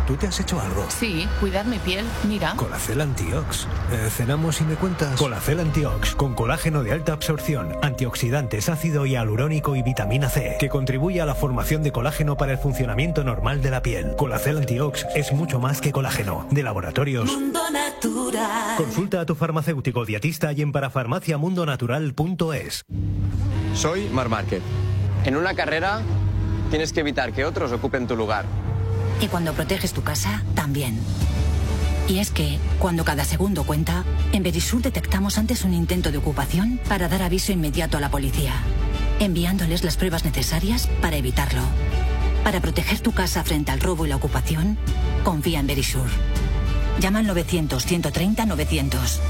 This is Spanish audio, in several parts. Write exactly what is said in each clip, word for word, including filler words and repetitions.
¿tú te has hecho algo? Sí, cuidar mi piel, mira. Colacel Antiox. Eh, ¿Cenamos y me cuentas? Colacel Antiox, con colágeno de alta absorción, antioxidantes, ácido hialurónico y vitamina C, que contribuye a la formación de colágeno para el funcionamiento normal de la piel. Colacel Antiox es mucho más que colágeno. De Laboratorios Mundo Natural. Consulta a tu farmacéutico dietista y en parafarmacia mundo natural punto es. Soy Marc Márquez. En una carrera tienes que evitar que otros ocupen tu lugar. Y cuando proteges tu casa, también. Y es que, cuando cada segundo cuenta, en Verisur detectamos antes un intento de ocupación para dar aviso inmediato a la policía, enviándoles las pruebas necesarias para evitarlo. Para proteger tu casa frente al robo y la ocupación, confía en Verisur. Llama al novecientos, ciento treinta, novecientos.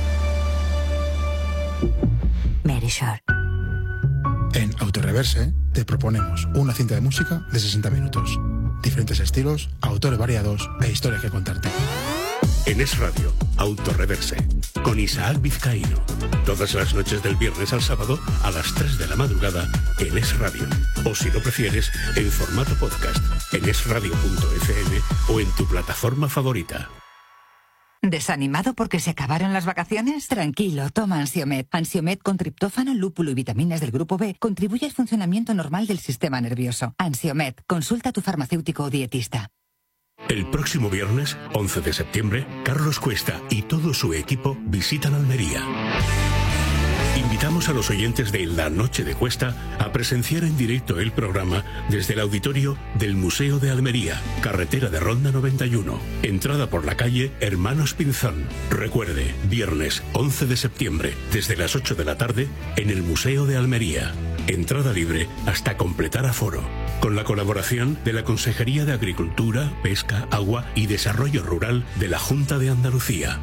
Verisur. En Autoreverse te proponemos una cinta de música de sesenta minutos. Diferentes estilos, autores variados e historias que contarte. En Es Radio, Autoreverse, con Isaac Vizcaíno. Todas las noches del viernes al sábado a las tres de la madrugada en Es Radio. O si lo prefieres, en formato podcast, en es radio punto efe eme o en tu plataforma favorita. ¿Desanimado porque se acabaron las vacaciones? Tranquilo, toma Ansiomed. Ansiomed con triptófano, lúpulo y vitaminas del grupo B contribuye al funcionamiento normal del sistema nervioso. Ansiomed, consulta a tu farmacéutico o dietista. El próximo viernes, once de septiembre, Carlos Cuesta y todo su equipo visitan Almería. Invitamos a los oyentes de La Noche de Cuesta a presenciar en directo el programa desde el auditorio del Museo de Almería, carretera de Ronda noventa y uno, entrada por la calle Hermanos Pinzón. Recuerde, viernes once de septiembre, desde las ocho de la tarde, en el Museo de Almería. Entrada libre hasta completar aforo. Con la colaboración de la Consejería de Agricultura, Pesca, Agua y Desarrollo Rural de la Junta de Andalucía.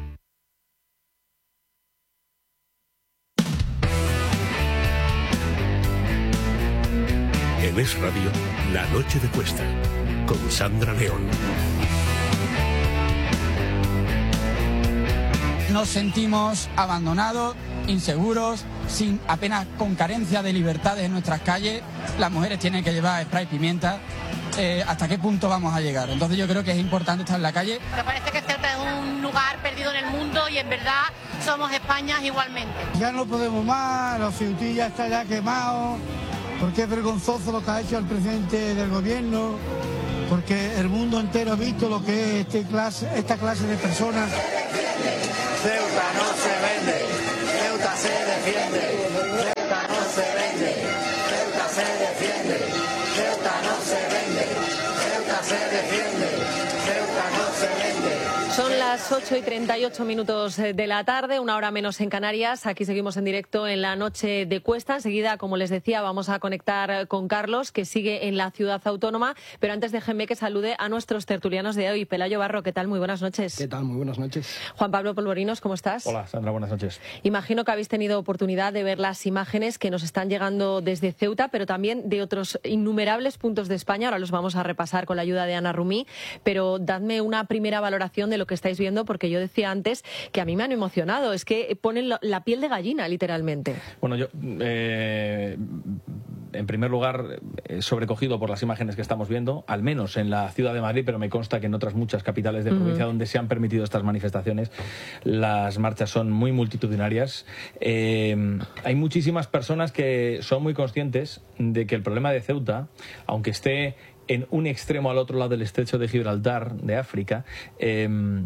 En Es Radio, La Noche de Cuesta, con Sandra León. Nos sentimos abandonados, inseguros, sin apenas con carencia de libertades en nuestras calles. Las mujeres tienen que llevar spray pimienta. Eh, ¿Hasta qué punto vamos a llegar? Entonces yo creo que es importante estar en la calle. Me parece que Ceuta es un lugar perdido en el mundo y en verdad somos España igualmente. Ya no podemos más, los Ceutillas están ya quemados, porque es vergonzoso lo que ha hecho el presidente del gobierno, porque el mundo entero ha visto lo que es este clase, esta clase de personas. Ceuta no se vende, Ceuta se defiende, Ceuta no se vende, Ceuta se defiende, Ceuta no se vende, Ceuta se defiende, Ceuta no se vende. Son las ocho y treinta y ocho minutos de la tarde, una hora menos en Canarias. Aquí seguimos en directo en La Noche de Cuesta. Enseguida, como les decía, vamos a conectar con Carlos, que sigue en la ciudad autónoma. Pero antes déjenme que salude a nuestros tertulianos de hoy. Pelayo Barro, ¿qué tal? Muy buenas noches. ¿Qué tal? Muy buenas noches. Juan Pablo Polvorinos, ¿cómo estás? Hola, Sandra, buenas noches. Imagino que habéis tenido oportunidad de ver las imágenes que nos están llegando desde Ceuta, pero también de otros innumerables puntos de España. Ahora los vamos a repasar con la ayuda de Ana Rumí. Pero dadme una primera valoración de lo que estáis viendo, porque yo decía antes que a mí me han emocionado. Es que ponen la piel de gallina, literalmente. Bueno, yo, eh, en primer lugar, eh, sobrecogido por las imágenes que estamos viendo, al menos en la ciudad de Madrid, pero me consta que en otras muchas capitales de provincia uh-huh. donde se han permitido estas manifestaciones, las marchas son muy multitudinarias. Eh, hay muchísimas personas que son muy conscientes de que el problema de Ceuta, aunque esté en un extremo al otro lado del estrecho de Gibraltar, de África, eh,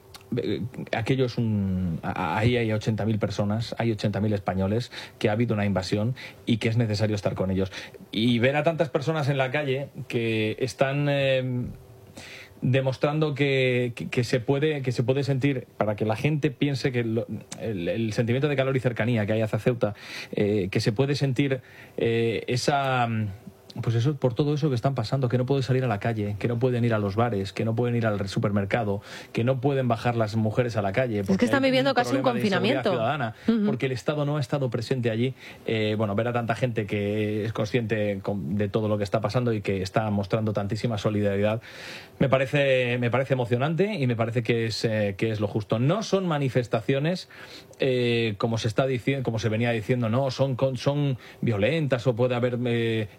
aquello es un... ahí hay ochenta mil personas, hay ochenta mil españoles, que ha habido una invasión y que es necesario estar con ellos. Y ver a tantas personas en la calle que están... Eh, demostrando que, que, que se puede que se puede sentir, para que la gente piense que lo, el, el sentimiento de calor y cercanía que hay hacia Ceuta, eh, que se puede sentir eh, esa... Pues eso, por todo eso que están pasando, que no pueden salir a la calle, que no pueden ir a los bares, que no pueden ir al supermercado, que no pueden bajar las mujeres a la calle. Es que están viviendo casi un confinamiento. Ciudadana, uh-huh. Porque el Estado no ha estado presente allí. Eh, bueno, ver a tanta gente que es consciente de todo lo que está pasando y que está mostrando tantísima solidaridad, me parece, me parece emocionante y me parece que es, eh, que es lo justo. No son manifestaciones, eh, como se está diciendo, como se venía diciendo, no, son, son violentas o puede haber eh, elementos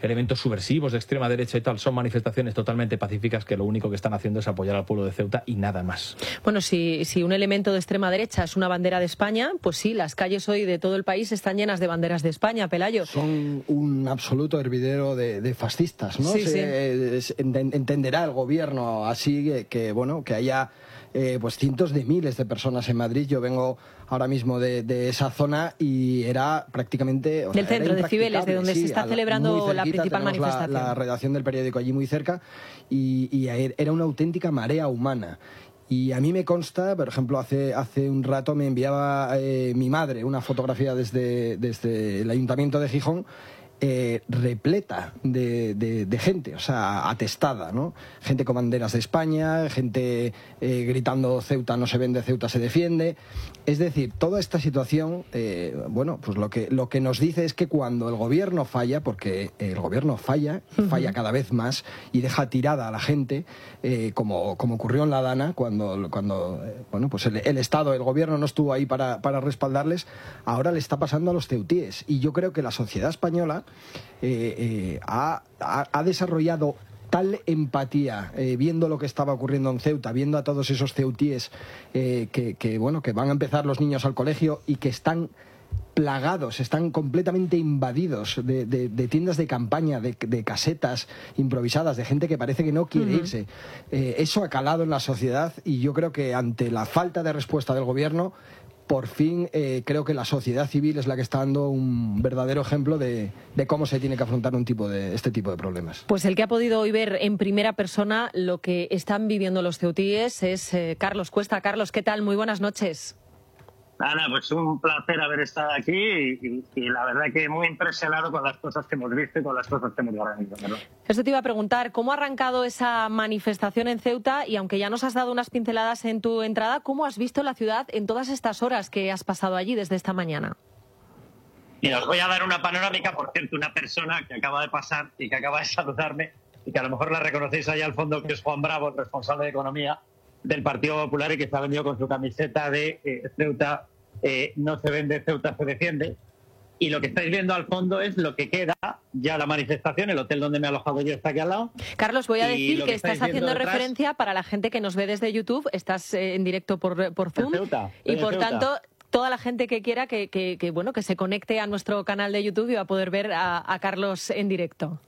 subversivos de extrema derecha y tal, son manifestaciones totalmente pacíficas que lo único que están haciendo es apoyar al pueblo de Ceuta y nada más. Bueno, si, si un elemento de extrema derecha es una bandera de España, pues sí, las calles hoy de todo el país están llenas de banderas de España, Pelayo. Son un absoluto hervidero de, de fascistas, ¿no? Sí, Se, sí. es, entenderá el gobierno así que, que bueno, que haya eh, pues cientos de miles de personas en Madrid. Yo vengo ahora mismo de, de esa zona y era prácticamente... O sea, del centro de Cibeles, de donde sí, se está al, celebrando la principal tenemos manifestación. La, la redacción del periódico allí muy cerca y, y era una auténtica marea humana. Y a mí me consta, por ejemplo, hace, hace un rato me enviaba eh, mi madre una fotografía desde, desde el Ayuntamiento de Gijón, Eh, repleta de, de, de gente, o sea, atestada, ¿no? Gente con banderas de España, gente eh, gritando Ceuta no se vende, Ceuta se defiende. Es decir, toda esta situación, eh, bueno, pues lo que, lo que nos dice es que cuando el gobierno falla, porque el gobierno falla, falla cada vez más y deja tirada a la gente, eh, como, como ocurrió en La Dana, cuando, cuando eh, bueno, pues el, el Estado, el gobierno no estuvo ahí para, para respaldarles, ahora le está pasando a los ceutíes. Y yo creo que la sociedad española Eh, eh, ha, ha, ha desarrollado tal empatía eh, viendo lo que estaba ocurriendo en Ceuta, viendo a todos esos ceutíes eh, que, que, bueno, que van a empezar los niños al colegio y que están plagados, están completamente invadidos de, de, de tiendas de campaña, de, de casetas improvisadas, de gente que parece que no quiere uh-huh. irse. Eh, eso ha calado en la sociedad y yo creo que ante la falta de respuesta del gobierno, por fin eh, creo que la sociedad civil es la que está dando un verdadero ejemplo de, de cómo se tiene que afrontar un tipo de, este tipo de problemas. Pues el que ha podido hoy ver en primera persona lo que están viviendo los ceutíes es eh, Carlos Cuesta. Carlos, ¿qué tal? Muy buenas noches. Ana, pues un placer haber estado aquí y, y, y la verdad que muy impresionado con las cosas que hemos visto y con las cosas que hemos organizado. Esto te iba a preguntar, ¿cómo ha arrancado esa manifestación en Ceuta? Y aunque ya nos has dado unas pinceladas en tu entrada, ¿cómo has visto la ciudad en todas estas horas que has pasado allí desde esta mañana? Mira, os voy a dar una panorámica, por cierto, una persona que acaba de pasar y que acaba de saludarme y que a lo mejor la reconocéis allá al fondo, que es Juan Bravo, el responsable de Economía del Partido Popular y que está venido con su camiseta de eh, Ceuta eh, no se vende, Ceuta se defiende. Y lo que estáis viendo al fondo es lo que queda ya la manifestación. El hotel donde me he alojado yo está aquí al lado. Carlos, voy a decir que, que estás haciendo detrás, referencia para la gente que nos ve desde YouTube. Estás eh, en directo por, por Zoom. Ceuta, y por Ceuta. tanto, toda la gente que quiera que, que, que, bueno, que se conecte a nuestro canal de YouTube y va a poder ver a, a Carlos en directo.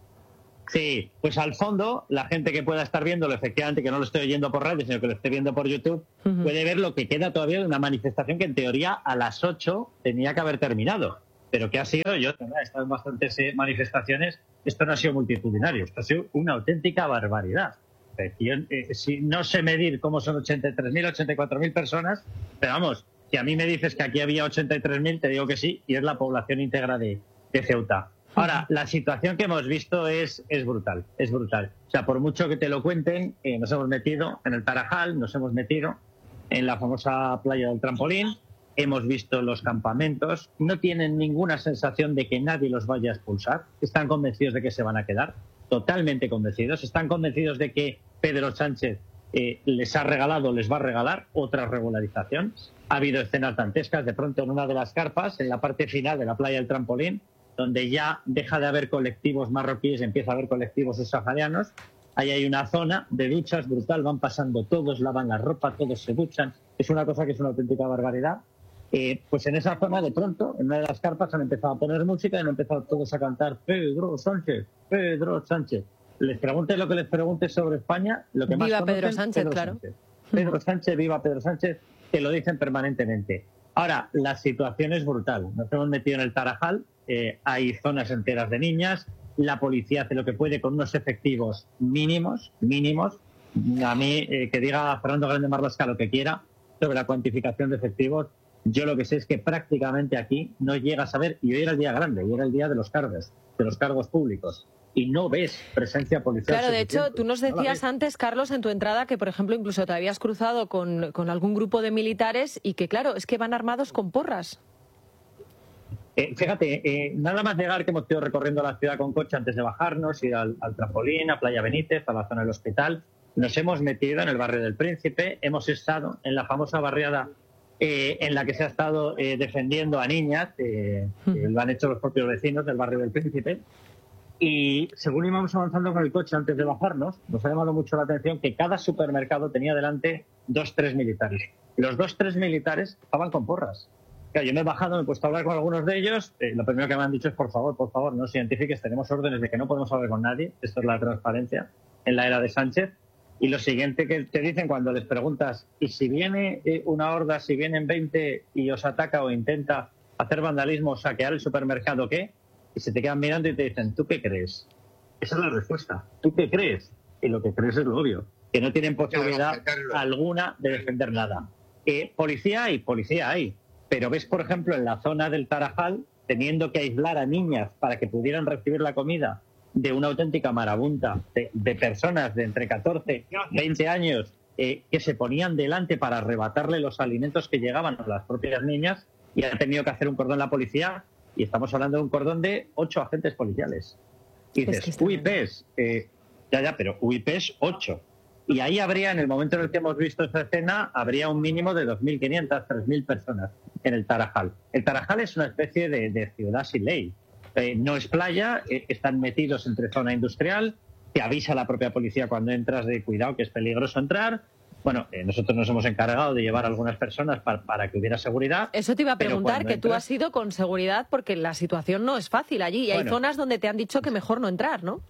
Sí, pues al fondo, la gente que pueda estar viéndolo, efectivamente, que no lo esté oyendo por radio, sino que lo esté viendo por YouTube, uh-huh. puede ver lo que queda todavía de una manifestación que en teoría a las ocho tenía que haber terminado. Pero que ha sido, yo he estado en bastantes manifestaciones, esto no ha sido multitudinario, esto ha sido una auténtica barbaridad. Eh, si no sé medir cómo son ochenta y tres mil, ochenta y cuatro mil personas, pero vamos, si a mí me dices que aquí había ochenta y tres mil, te digo que sí, y es la población íntegra de, de Ceuta. Ahora, la situación que hemos visto es, es brutal, es brutal. O sea, por mucho que te lo cuenten, eh, nos hemos metido en el Tarajal, nos hemos metido en la famosa playa del Trampolín, hemos visto los campamentos, no tienen ninguna sensación de que nadie los vaya a expulsar, están convencidos de que se van a quedar, totalmente convencidos, están convencidos de que Pedro Sánchez eh, les ha regalado, les va a regalar otra regularización. Ha habido escenas dantescas, de pronto en una de las carpas, en la parte final de la playa del Trampolín, donde ya deja de haber colectivos marroquíes, empieza a haber colectivos subsaharianos. Ahí hay una zona de duchas brutal, van pasando todos, lavan la ropa, todos se duchan. Es una cosa que es una auténtica barbaridad. Eh, pues en esa zona, de pronto, en una de las carpas han empezado a poner música y han empezado todos a cantar Pedro Sánchez, Pedro Sánchez. Les preguntes lo que les preguntes sobre España, lo que más viva conocen, Pedro Sánchez, Pedro claro. Sánchez. Pedro Sánchez, viva Pedro Sánchez, que lo dicen permanentemente. Ahora, la situación es brutal. Nos hemos metido en el Tarajal, eh, hay zonas enteras de niñas, la policía hace lo que puede con unos efectivos mínimos, mínimos. A mí, eh, que diga Fernando Grande Marlasca lo que quiera sobre la cuantificación de efectivos, yo lo que sé es que prácticamente aquí no llegas a ver, y hoy era el día grande, hoy era el día de los cargos, de los cargos públicos, y no ves presencia policial. Claro, de hecho, tú nos decías antes, Carlos, en tu entrada, que por ejemplo incluso te habías cruzado con, con algún grupo de militares y que claro, es que van armados con porras. Eh, fíjate, eh, nada más llegar, que hemos ido recorriendo la ciudad con coche antes de bajarnos, ir al, al Trampolín, a Playa Benítez, a la zona del hospital, nos hemos metido en el barrio del Príncipe, hemos estado en la famosa barriada eh, en la que se ha estado eh, defendiendo a niñas, eh, que lo han hecho los propios vecinos del barrio del Príncipe, Y según íbamos avanzando con el coche antes de bajarnos, nos ha llamado mucho la atención que cada supermercado tenía delante dos, tres militares. Los dos, tres militares estaban con porras. Claro, yo me he bajado, me he puesto a hablar con algunos de ellos. Eh, lo primero que me han dicho es, por favor, por favor, no os identifiques, tenemos órdenes de que no podemos hablar con nadie. Esto es la transparencia en la era de Sánchez. Y lo siguiente que te dicen cuando les preguntas, ¿y si viene eh, una horda, si vienen veinte y os ataca o intenta hacer vandalismo o saquear el supermercado, qué? Y se te quedan mirando y te dicen, ¿tú qué crees? Esa es la respuesta. ¿Tú qué crees? Y lo que crees es lo obvio, que no tienen posibilidad alguna de defender nada. Eh, policía hay, policía hay. Pero ves, por ejemplo, en la zona del Tarajal, teniendo que aislar a niñas para que pudieran recibir la comida de una auténtica marabunta de, de personas de entre catorce y veinte años eh, que se ponían delante para arrebatarle los alimentos que llegaban a las propias niñas, y ha tenido que hacer un cordón la policía, y estamos hablando de un cordón de ocho agentes policiales. Y dices, es que U I Ps, eh, ya, ya, pero U I Ps ocho. Y ahí habría, en el momento en el que hemos visto esa escena, habría un mínimo de dos mil quinientas, tres mil personas en el Tarajal. El Tarajal es una especie de, de ciudad sin ley. Eh, no es playa, eh, están metidos entre zona industrial, te avisa la propia policía cuando entras de cuidado que es peligroso entrar. Bueno, eh, nosotros nos hemos encargado de llevar a algunas personas para, para que hubiera seguridad. Eso te iba a preguntar, que entras... tú has ido con seguridad porque la situación no es fácil allí. Y bueno, hay zonas donde te han dicho que mejor no entrar, ¿no?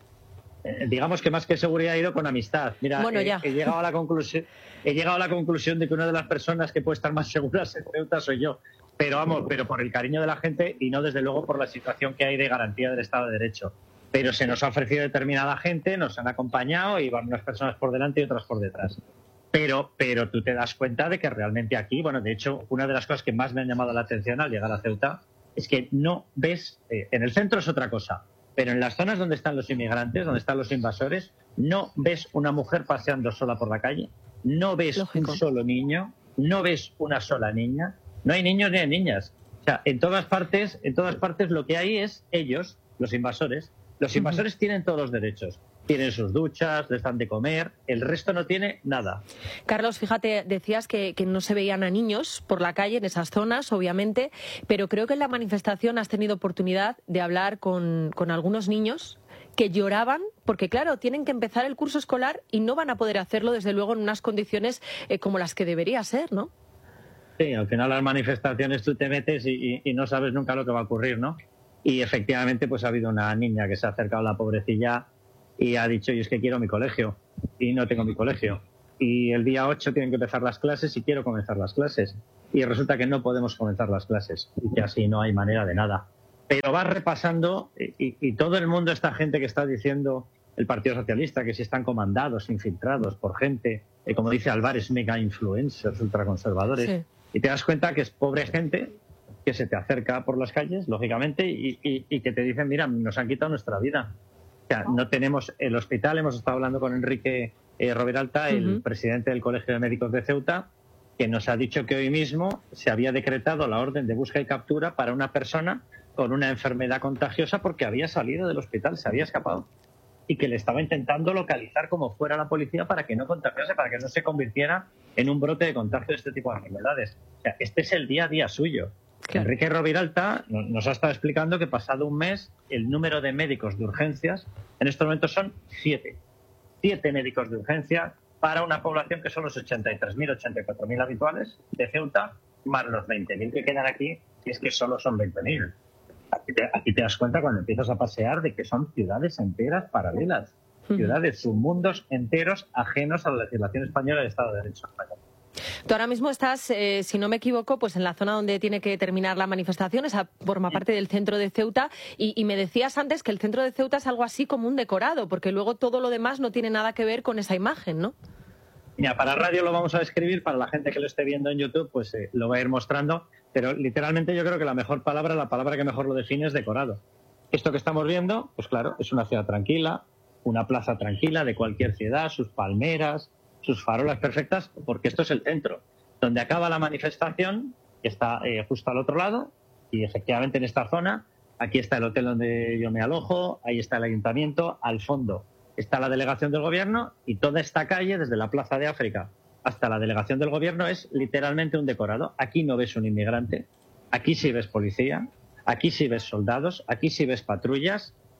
Eh, digamos que más que seguridad he ido con amistad. Mira, bueno, eh, ya. he, llegado a la conclusión, he llegado a la conclusión de que una de las personas que puede estar más seguras en Ceuta soy yo. Pero vamos, pero por el cariño de la gente y no desde luego por la situación que hay de garantía del Estado de Derecho. Pero se nos ha ofrecido determinada gente, nos han acompañado y van unas personas por delante y otras por detrás. Pero, pero tú te das cuenta de que realmente aquí, bueno, de hecho, una de las cosas que más me han llamado la atención al llegar a Ceuta es que no ves, eh, en el centro es otra cosa, pero en las zonas donde están los inmigrantes, donde están los invasores, no ves una mujer paseando sola por la calle, no ves Lógico. un solo niño, no ves una sola niña, no hay niños ni hay niñas. O sea, en todas partes, en todas partes lo que hay es ellos, los invasores. Los invasores uh-huh. tienen todos los derechos. Tienen sus duchas, les dan de comer, el resto no tiene nada. Carlos, fíjate, decías que, que no se veían a niños por la calle en esas zonas, obviamente, pero creo que en la manifestación has tenido oportunidad de hablar con, con algunos niños que lloraban porque, claro, tienen que empezar el curso escolar y no van a poder hacerlo, desde luego, en unas condiciones eh, como las que debería ser, ¿no? Sí, al final las manifestaciones tú te metes y, y, y no sabes nunca lo que va a ocurrir, ¿no? Y efectivamente pues ha habido una niña que se ha acercado a la pobrecilla y ha dicho, yo es que quiero mi colegio y no tengo mi colegio. Y el día ocho tienen que empezar las clases y quiero comenzar las clases. Y resulta que no podemos comenzar las clases y que así no hay manera de nada. Pero vas repasando y, y todo el mundo, esta gente que está diciendo el Partido Socialista, que si están comandados, infiltrados por gente, eh, como dice Álvarez, mega influencers, ultraconservadores. Sí. Y te das cuenta que es pobre gente que se te acerca por las calles, lógicamente, y, y, y que te dicen, mira, nos han quitado nuestra vida. O sea, no tenemos el hospital. Hemos estado hablando con Enrique eh, Roviralta, el uh-huh. presidente del Colegio de Médicos de Ceuta, que nos ha dicho que hoy mismo se había decretado la orden de búsqueda y captura para una persona con una enfermedad contagiosa porque había salido del hospital, se había escapado, y que le estaba intentando localizar como fuera la policía para que no contagiase, para que no se convirtiera en un brote de contagio de este tipo de enfermedades. O sea, este es el día a día suyo. Claro. Enrique Roviralta nos ha estado explicando que pasado un mes el número de médicos de urgencias en estos momentos son siete. Siete médicos de urgencia para una población que son los ochenta y tres mil, ochenta y cuatro mil habituales de Ceuta, más los veinte mil que quedan aquí, y es que solo son veinte mil. Aquí te, aquí te das cuenta cuando empiezas a pasear de que son ciudades enteras paralelas, uh-huh. ciudades, submundos enteros ajenos a la legislación española del Estado de Derecho español. Tú ahora mismo estás, eh, si no me equivoco, pues en la zona donde tiene que terminar la manifestación, esa forma parte del centro de Ceuta, y, y me decías antes que el centro de Ceuta es algo así como un decorado, porque luego todo lo demás no tiene nada que ver con esa imagen, ¿no? Mira, para radio lo vamos a describir, para la gente que lo esté viendo en YouTube, pues eh, lo va a ir mostrando, pero literalmente yo creo que la mejor palabra, la palabra que mejor lo define es decorado. Esto que estamos viendo, pues claro, es una ciudad tranquila, una plaza tranquila de cualquier ciudad, sus palmeras, sus farolas perfectas, porque esto es el centro, donde acaba la manifestación, que está eh, justo al otro lado, y efectivamente en esta zona, aquí está el hotel donde yo me alojo, ahí está el ayuntamiento, al fondo está la delegación del gobierno, y toda esta calle, desde la Plaza de África hasta la delegación del gobierno, es literalmente un decorado. Aquí no ves un inmigrante, aquí sí ves policía, aquí sí ves soldados, aquí sí ves patrullas,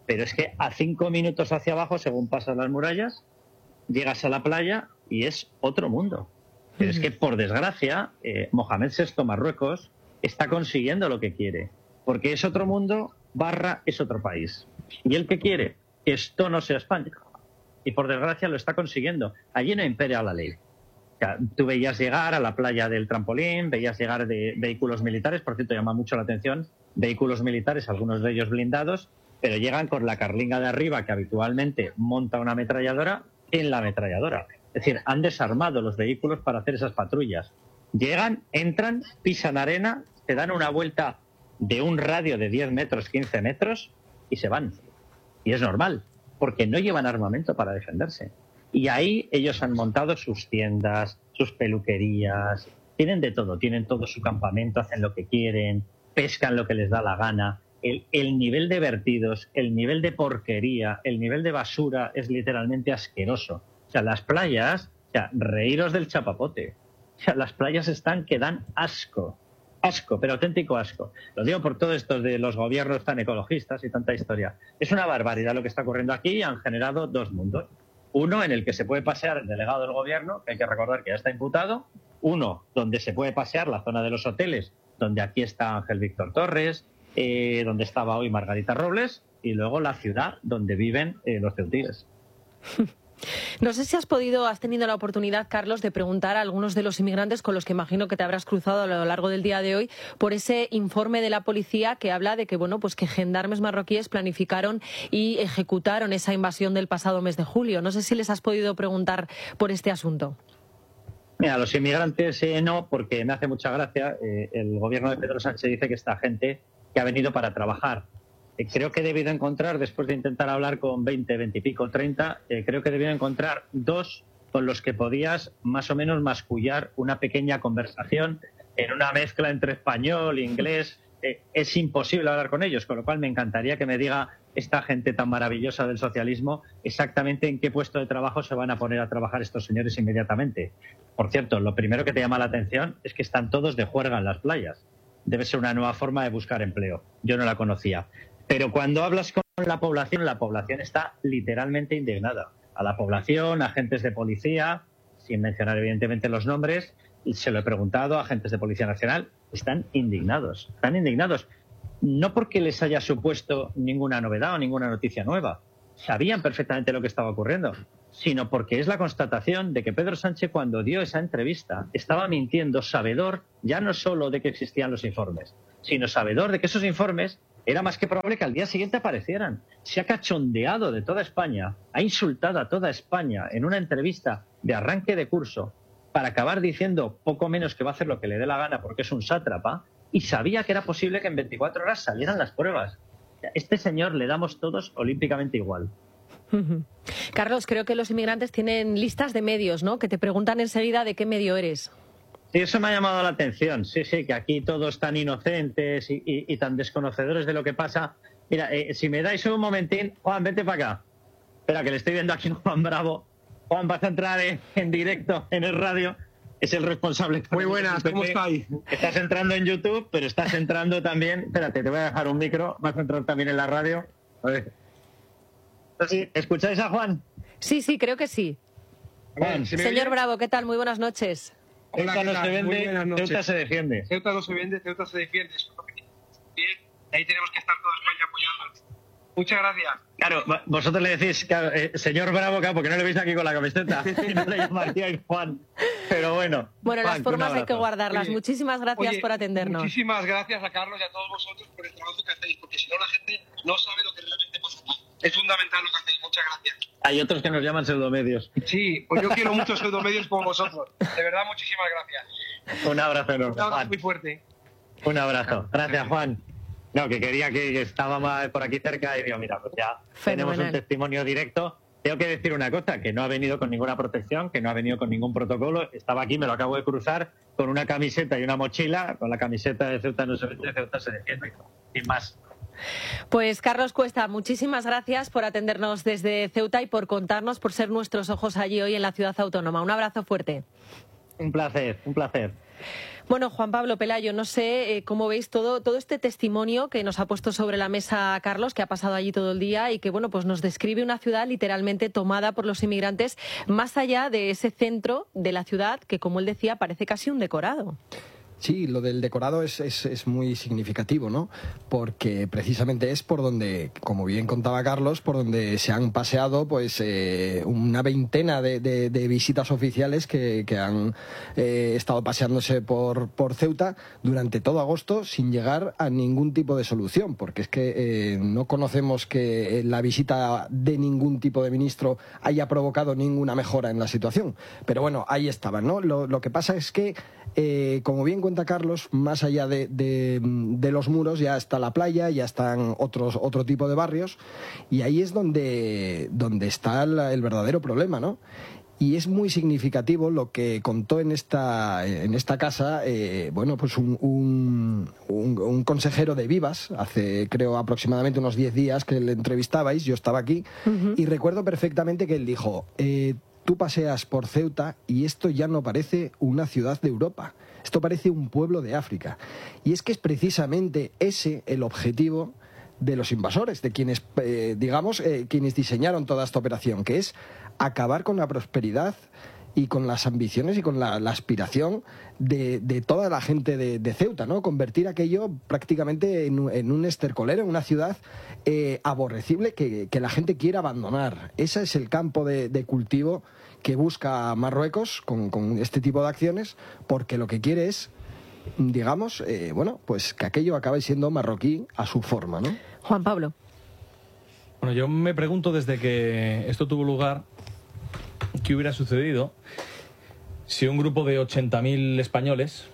Pero es que a cinco minutos hacia abajo, según pasas las murallas, llegas a la playa y es otro mundo. Pero es que, por desgracia, eh, Mohamed sexto Marruecos está consiguiendo lo que quiere, porque es otro mundo barra es otro país. ¿Y él qué quiere? Que esto no sea España. Y por desgracia lo está consiguiendo. Allí no impera la ley. O sea, tú veías llegar a la playa del Trampolín, veías llegar de vehículos militares, por cierto, llama mucho la atención, vehículos militares, algunos de ellos blindados, pero llegan con la carlinga de arriba que habitualmente monta una ametralladora en la ametralladora. Es decir, han desarmado los vehículos para hacer esas patrullas. Llegan, entran, pisan arena, te dan una vuelta de un radio de diez metros, quince metros y se van. Y es normal, porque no llevan armamento para defenderse. Y ahí ellos han montado sus tiendas, sus peluquerías, tienen de todo, tienen todo su campamento, hacen lo que quieren, pescan lo que les da la gana. El, el nivel de vertidos, el nivel de porquería, el nivel de basura es literalmente asqueroso. O sea, las playas, o sea, reíros del chapapote. O sea, las playas están que dan asco. Asco, pero auténtico asco. Lo digo por todo esto de los gobiernos tan ecologistas y tanta historia. Es una barbaridad lo que está ocurriendo aquí y han generado dos mundos. Uno en el que se puede pasear el delegado del gobierno, que hay que recordar que ya está imputado. Uno donde se puede pasear la zona de los hoteles, donde aquí está Ángel Víctor Torres, eh, donde estaba hoy Margarita Robles, y luego la ciudad donde viven eh, los ceutíes. No sé si has podido, has tenido la oportunidad, Carlos, de preguntar a algunos de los inmigrantes con los que imagino que te habrás cruzado a lo largo del día de hoy por ese informe de la policía que habla de que, bueno, pues que gendarmes marroquíes planificaron y ejecutaron esa invasión del pasado mes de julio. No sé si les has podido preguntar por este asunto. Mira, a los inmigrantes eh, no, porque me hace mucha gracia. Eh, el gobierno de Pedro Sánchez dice que esta gente que ha venido para trabajar. Eh, creo que he debido encontrar, después de intentar hablar con veinte, veinte y pico, treinta, eh, creo que he debido encontrar dos con los que podías más o menos mascullar una pequeña conversación en una mezcla entre español e inglés. Eh, es imposible hablar con ellos, con lo cual me encantaría que me diga esta gente tan maravillosa del socialismo exactamente en qué puesto de trabajo se van a poner a trabajar estos señores inmediatamente. Por cierto, lo primero que te llama la atención es que están todos de juerga en las playas. Debe ser una nueva forma de buscar empleo. Yo no la conocía. Pero cuando hablas con la población, la población está literalmente indignada. A la población, agentes de policía, sin mencionar evidentemente los nombres, y se lo he preguntado a agentes de Policía Nacional, están indignados. Están indignados. No porque les haya supuesto ninguna novedad o ninguna noticia nueva. Sabían perfectamente lo que estaba ocurriendo, sino porque es la constatación de que Pedro Sánchez, cuando dio esa entrevista, estaba mintiendo, sabedor ya no solo de que existían los informes, sino sabedor de que esos informes era más que probable que al día siguiente aparecieran. Se ha cachondeado de toda España, ha insultado a toda España en una entrevista de arranque de curso para acabar diciendo poco menos que va a hacer lo que le dé la gana porque es un sátrapa, y sabía que era posible que en veinticuatro horas salieran las pruebas. A este señor le damos todos olímpicamente igual. Carlos, creo que los inmigrantes tienen listas de medios, ¿no? Que te preguntan enseguida de qué medio eres. Sí, eso me ha llamado la atención. Sí, sí, que aquí todos tan inocentes y, y, y tan desconocedores de lo que pasa. Mira, eh, si me dais un momentín, Juan, vete para acá. Espera, que le estoy viendo aquí a Juan Bravo. Juan, vas a entrar en, en directo en el radio. Es el responsable. Muy buenas, ¿cómo estáis? Estás entrando en YouTube, pero estás entrando también... Espérate, te voy a dejar un micro. Vas a entrar también en la radio. A ver. ¿Escucháis a Juan? Sí, sí, creo que sí. Juan, ¿sí? Señor Bravo, ¿qué tal? Muy buenas noches. Hola, Ceuta no se vende, Ceuta se defiende. Ceuta no se vende, Ceuta se defiende. Bien, ahí tenemos que estar toda España apoyando. Muchas gracias. Claro, vosotros le decís, claro, eh, señor Bravo, claro, porque no le veis aquí con la camiseta. Y no le llamaríais Juan. Pero bueno. Bueno, Juan, las formas hay que guardarlas. Oye, Muchísimas gracias oye, por atendernos. Muchísimas gracias a Carlos y a todos vosotros por el trabajo que hacéis, porque si no la gente no sabe lo que realmente pasa. Es fundamental lo que hacéis. Muchas gracias. Hay otros que nos llaman pseudomedios. Sí, pues yo quiero muchos pseudomedios como vosotros. De verdad, muchísimas gracias. Un abrazo enorme, Un abrazo Juan. muy fuerte. Un abrazo. Gracias, Juan. No, que quería que estaba más por aquí cerca y digo, mira, pues ya Fenomenal. Tenemos un testimonio directo. Tengo que decir una cosa, que no ha venido con ninguna protección, que no ha venido con ningún protocolo. Estaba aquí, me lo acabo de cruzar, con una camiseta y una mochila, con la camiseta de Ceuta no se vende, Ceuta se defiende. Sin más. Pues Carlos Cuesta, muchísimas gracias por atendernos desde Ceuta y por contarnos, por ser nuestros ojos allí hoy en la ciudad autónoma. Un abrazo fuerte. Un placer, un placer. Bueno, Juan Pablo, Pelayo, no sé eh, cómo veis todo, todo este testimonio que nos ha puesto sobre la mesa Carlos, que ha pasado allí todo el día y que bueno, pues nos describe una ciudad literalmente tomada por los inmigrantes, más allá de ese centro de la ciudad que, como él decía, parece casi un decorado. Sí, lo del decorado es, es, es muy significativo, ¿no? Porque precisamente es por donde, como bien contaba Carlos, por donde se han paseado pues eh, una veintena de, de, de visitas oficiales que, que han eh, estado paseándose por, por Ceuta durante todo agosto sin llegar a ningún tipo de solución, porque es que eh, no conocemos que la visita de ningún tipo de ministro haya provocado ninguna mejora en la situación. Pero bueno, ahí estaban, ¿no? Lo, lo que pasa es que Eh, como bien cuenta Carlos, más allá de, de, de los muros ya está la playa, ya están otros, otro tipo de barrios, y ahí es donde, donde está el, el verdadero problema, ¿no? Y es muy significativo lo que contó en esta, en esta casa, eh, bueno, pues un, un, un, un consejero de Vivas, hace creo aproximadamente unos diez días que le entrevistabais, yo estaba aquí, uh-huh. y recuerdo perfectamente que él dijo... Eh, Tú paseas por Ceuta y esto ya no parece una ciudad de Europa, esto parece un pueblo de África. Y es que es precisamente ese el objetivo de los invasores, de quienes, eh, digamos, eh, quienes diseñaron toda esta operación, que es acabar con la prosperidad y con las ambiciones y con la, la aspiración de, de toda la gente de, de Ceuta, ¿no? Convertir aquello prácticamente en, en un estercolero, en una ciudad eh, aborrecible que, que la gente quiere abandonar. Ese es el campo de, de cultivo que busca Marruecos con, con este tipo de acciones, porque lo que quiere es, digamos, eh, bueno, pues que aquello acabe siendo marroquí a su forma, ¿no? Juan Pablo. Bueno, yo me pregunto desde que esto tuvo lugar, ¿qué hubiera sucedido si un grupo de ochenta mil españoles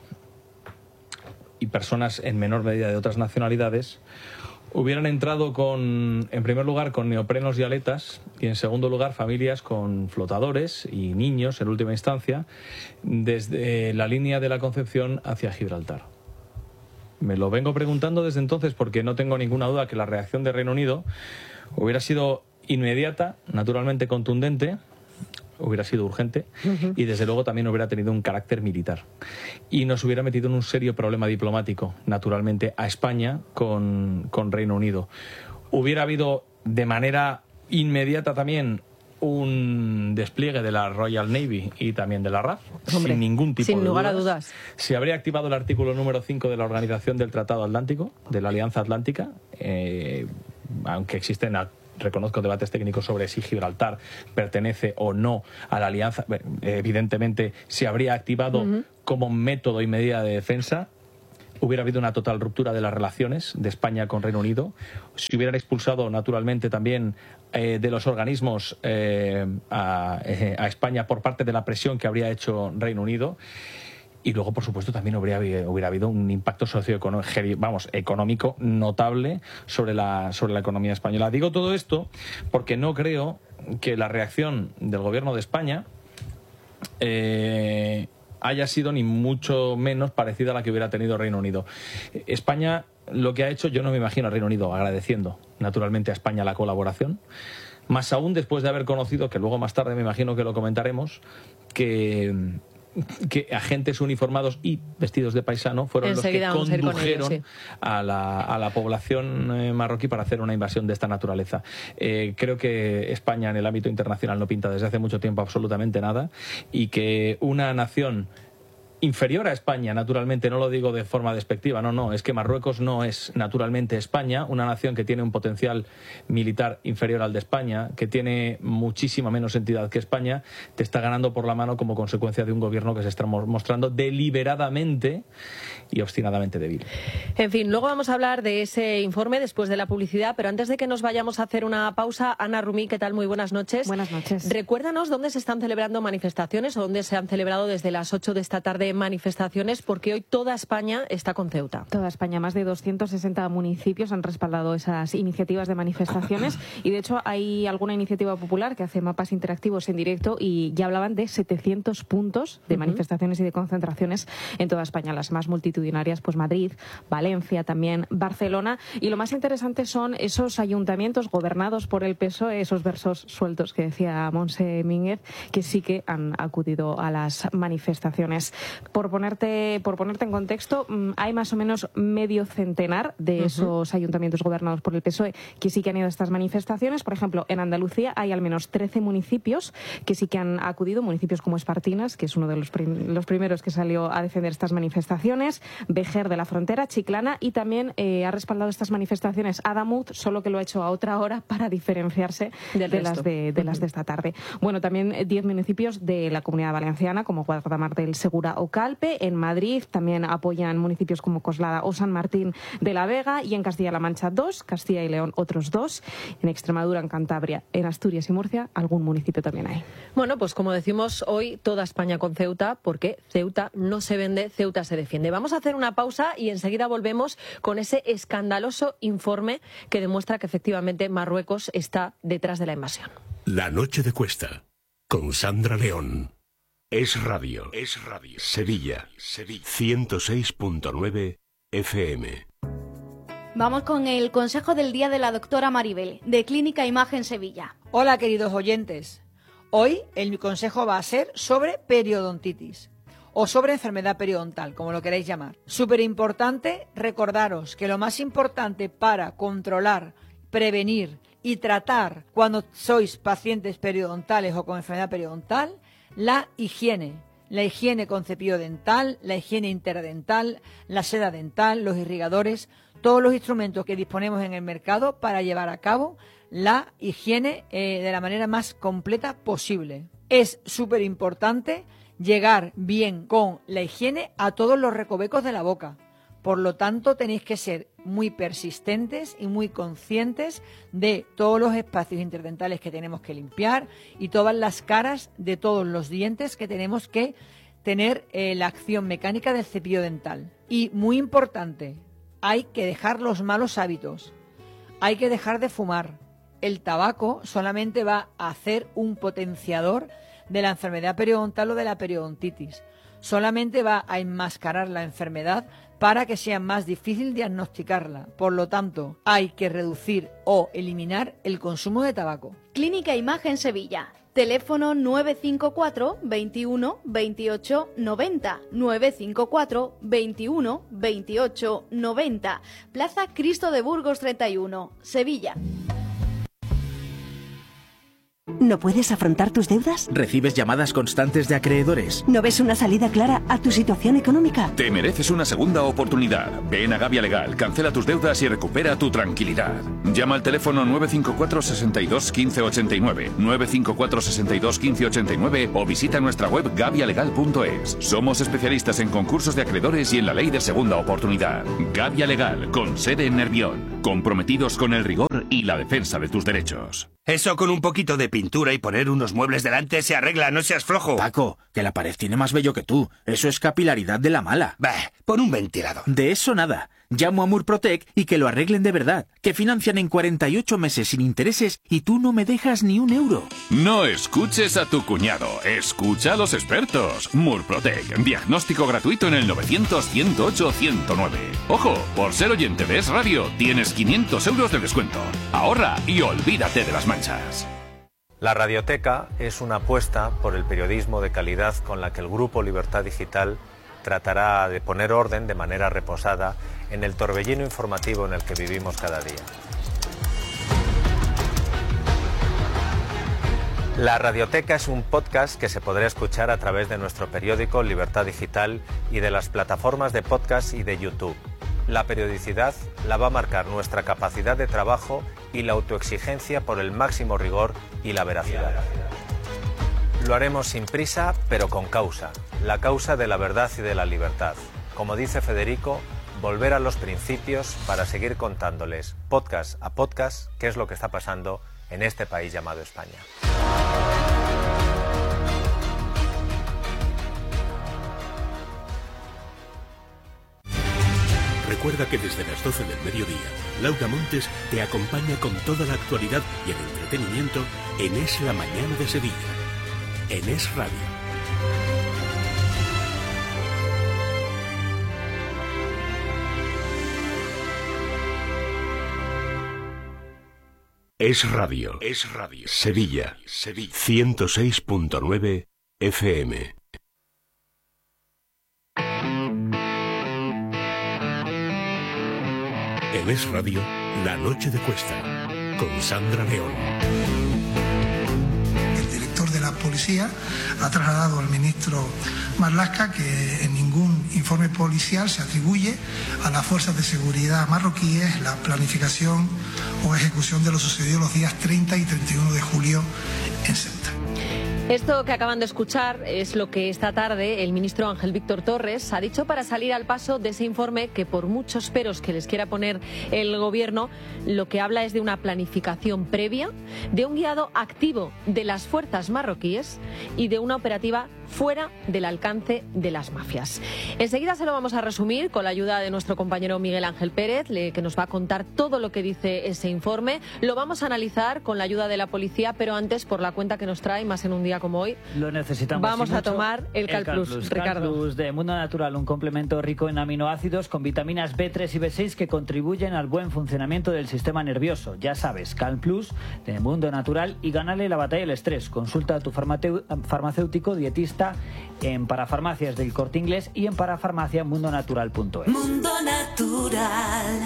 y personas en menor medida de otras nacionalidades hubieran entrado con, en primer lugar, con neoprenos y aletas, y en segundo lugar, familias con flotadores y niños, en última instancia, desde la línea de la Concepción hacia Gibraltar? Me lo vengo preguntando desde entonces porque no tengo ninguna duda que la reacción de Reino Unido hubiera sido inmediata, naturalmente contundente, hubiera sido urgente, uh-huh. y desde luego también hubiera tenido un carácter militar. Y nos hubiera metido en un serio problema diplomático, naturalmente, a España con, con Reino Unido. Hubiera habido de manera inmediata también un despliegue de la Royal Navy y también de la R A F, Hombre, sin ningún tipo sin de lugar dudas. a dudas. Se habría activado el artículo número cinco de la Organización del Tratado Atlántico, de la Alianza Atlántica, eh, aunque existen... A, reconozco debates técnicos sobre si Gibraltar pertenece o no a la alianza. Evidentemente se habría activado uh-huh. como método y medida de defensa. Hubiera habido una total ruptura de las relaciones de España con Reino Unido. Se hubieran expulsado naturalmente también eh, de los organismos eh, a, eh, a España por parte de la presión que habría hecho Reino Unido. Y luego, por supuesto, también hubiera, hubiera habido un impacto socioeconómico, vamos, económico notable sobre la, sobre la economía española. Digo todo esto porque no creo que la reacción del gobierno de España eh, haya sido ni mucho menos parecida a la que hubiera tenido Reino Unido. España, lo que ha hecho, yo no me imagino a Reino Unido agradeciendo naturalmente a España la colaboración, más aún después de haber conocido, que luego más tarde me imagino que lo comentaremos, que... que agentes uniformados y vestidos de paisano fueron Enseguida los que condujeron con ellos, sí. a, la, a la población eh, marroquí para hacer una invasión de esta naturaleza. Eh, creo que España en el ámbito internacional no pinta desde hace mucho tiempo absolutamente nada, y que una nación inferior a España, naturalmente, no lo digo de forma despectiva, no, no, es que Marruecos no es naturalmente España, una nación que tiene un potencial militar inferior al de España, que tiene muchísima menos entidad que España, te está ganando por la mano como consecuencia de un gobierno que se está mostrando deliberadamente y obstinadamente débil. En fin, luego vamos a hablar de ese informe después de la publicidad, pero antes de que nos vayamos a hacer una pausa, Ana Rumí, ¿qué tal? Muy buenas noches. Buenas noches. Recuérdanos dónde se están celebrando manifestaciones o dónde se han celebrado desde las ocho de esta tarde manifestaciones, porque hoy toda España está con Ceuta. Toda España, más de doscientos sesenta municipios han respaldado esas iniciativas de manifestaciones y de hecho hay alguna iniciativa popular que hace mapas interactivos en directo y ya hablaban de setecientos puntos de uh-huh. manifestaciones y de concentraciones en toda España, las más multitudinarias, pues Madrid, Valencia, también Barcelona, y lo más interesante son esos ayuntamientos gobernados por el P S O E, esos versos sueltos que decía Montse Mínguez, que sí que han acudido a las manifestaciones. Por ponerte, por ponerte en contexto, hay más o menos medio centenar de uh-huh. esos ayuntamientos gobernados por el P S O E que sí que han ido a estas manifestaciones. Por ejemplo, en Andalucía hay al menos trece municipios que sí que han acudido, municipios como Espartinas, que es uno de los, prim- los primeros que salió a defender estas manifestaciones, Vejer de la Frontera, Chiclana, y también eh, ha respaldado estas manifestaciones Adamuz, solo que lo ha hecho a otra hora para diferenciarse Del de, las de, de uh-huh. las de esta tarde. Bueno, también diez municipios de la Comunidad Valenciana, como Guadamar del Segura o Calpe. En Madrid también apoyan municipios como Coslada o San Martín de la Vega, y en Castilla-La Mancha dos, Castilla y León otros dos, en Extremadura, en Cantabria, en Asturias y Murcia algún municipio también hay. Bueno, pues como decimos hoy, toda España con Ceuta, porque Ceuta no se vende, Ceuta se defiende. Vamos a hacer una pausa y enseguida volvemos con ese escandaloso informe que demuestra que efectivamente Marruecos está detrás de la invasión. La noche de Cuesta, con Sandra León. Es Radio, es Radio. Sevilla, Sevilla. ciento seis punto nueve F M. Vamos con el consejo del día de la doctora Maribel, de Clínica Imagen Sevilla. Hola, queridos oyentes. Hoy el consejo va a ser sobre periodontitis o sobre enfermedad periodontal, como lo queráis llamar. Súper importante recordaros que lo más importante para controlar, prevenir y tratar cuando sois pacientes periodontales o con enfermedad periodontal, la higiene. La higiene con cepillo dental, la higiene interdental, la seda dental, los irrigadores, todos los instrumentos que disponemos en el mercado para llevar a cabo la higiene eh, de la manera más completa posible. Es súper importante llegar bien con la higiene a todos los recovecos de la boca. Por lo tanto, tenéis que ser muy persistentes y muy conscientes de todos los espacios interdentales que tenemos que limpiar y todas las caras de todos los dientes que tenemos que tener eh, la acción mecánica del cepillo dental. Y muy importante, hay que dejar los malos hábitos, hay que dejar de fumar. El tabaco solamente va a hacer un potenciador de la enfermedad periodontal o de la periodontitis. Solamente va a enmascarar la enfermedad para que sea más difícil diagnosticarla. Por lo tanto, hay que reducir o eliminar el consumo de tabaco. Clínica Imagen Sevilla. Teléfono nueve cinco cuatro, veintiuno, veintiocho, noventa. nueve cinco cuatro, veintiuno, veintiocho, noventa. Plaza Cristo de Burgos treinta y uno, Sevilla. ¿No puedes afrontar tus deudas? ¿Recibes llamadas constantes de acreedores? ¿No ves una salida clara a tu situación económica? Te mereces una segunda oportunidad. Ven a Gavia Legal, cancela tus deudas y recupera tu tranquilidad. Llama al teléfono nueve cinco cuatro, seis dos, uno cinco ocho nueve, nueve cinco cuatro, seis dos, uno cinco ocho nueve o visita nuestra web gavia legal punto es. Somos especialistas en concursos de acreedores y en la ley de segunda oportunidad. Gavia Legal, con sede en Nervión. Comprometidos con el rigor y la defensa de tus derechos. Eso con un poquito de pintura y poner unos muebles delante se arregla, no seas flojo. Paco, que la pared tiene más vello que tú. Eso es capilaridad de la mala. Bah, pon un ventilador. De eso nada. Llamo a Murprotec y que lo arreglen de verdad. Que financian en cuarenta y ocho meses sin intereses y tú no me dejas ni un euro. No escuches a tu cuñado, escucha a los expertos. Murprotec, diagnóstico gratuito en el novecientos, ciento ocho, ciento nueve. Ojo, por ser oyente de Es Radio, tienes quinientos euros de descuento. Ahorra y olvídate de las manchas. La Radioteca es una apuesta por el periodismo de calidad con la que el Grupo Libertad Digital tratará de poner orden de manera reposada en el torbellino informativo en el que vivimos cada día. La Radioteca es un podcast que se podrá escuchar a través de nuestro periódico Libertad Digital y de las plataformas de podcast y de YouTube. La periodicidad la va a marcar nuestra capacidad de trabajo y la autoexigencia por el máximo rigor y la veracidad. Lo haremos sin prisa, pero con causa, la causa de la verdad y de la libertad. Como dice Federico, volver a los principios para seguir contándoles, podcast a podcast, qué es lo que está pasando en este país llamado España. Recuerda que desde las doce del mediodía, Laura Montes te acompaña con toda la actualidad y el entretenimiento en Es la Mañana de Sevilla, en Es Radio. Es Radio, es Radio. Sevilla, Sevilla. ciento seis punto nueve F M. En Es Radio, La Noche de Cuesta, con Sandra León. El director de la policía ha trasladado al ministro Marlaska que en ningún informe policial se atribuye a las fuerzas de seguridad marroquíes la planificación o ejecución de lo sucedido los días treinta y treinta y uno de julio en Ceuta. Esto que acaban de escuchar es lo que esta tarde el ministro Ángel Víctor Torres ha dicho para salir al paso de ese informe que, por muchos peros que les quiera poner el gobierno, lo que habla es de una planificación previa, de un guiado activo de las fuerzas marroquíes y de una operativa fuera del alcance de las mafias. Enseguida se lo vamos a resumir con la ayuda de nuestro compañero Miguel Ángel Pérez, que nos va a contar todo lo que dice ese informe. Lo vamos a analizar con la ayuda de la policía, pero antes, por la cuenta que nos trae, más en un día como hoy, lo necesitamos. Vamos a mucho, tomar el Calplus, Cal Ricardo. Calplus de Mundo Natural, un complemento rico en aminoácidos con vitaminas B tres y B seis que contribuyen al buen funcionamiento del sistema nervioso. Ya sabes, Calplus de Mundo Natural, y gánale la batalla al estrés. Consulta a tu farmacéutico dietista en Parafarmacias del Corte Inglés y en parafarmacia mundo natural punto es. Mundo Natural.